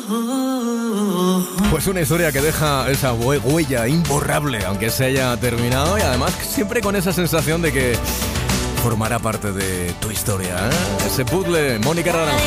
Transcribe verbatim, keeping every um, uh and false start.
Pues una historia que deja esa huella imborrable, aunque se haya terminado, y además siempre con esa sensación de que formará parte de tu historia, ¿eh? Ese puzzle, Mónica Naranjo.